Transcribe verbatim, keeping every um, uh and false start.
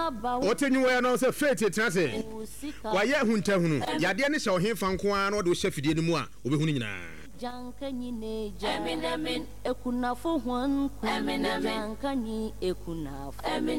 Otenyu we no say faith etrase. Wa ye huntahunu. Yade ne hye ohemfa nko a no de hye fidie no mu a obehunu nyina. Jankanyi ne ja. Eminemi ekunafo hwan ku. Jankanyi ekunafo.